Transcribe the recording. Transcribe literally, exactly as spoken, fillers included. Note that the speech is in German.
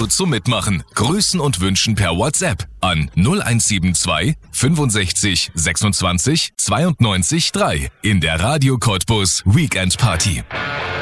zum Mitmachen. Grüßen und Wünschen per WhatsApp an null eins sieben zwei fünfundsechzig sechsundzwanzig zweiundneunzig drei in der Radio Cottbus Weekend Party.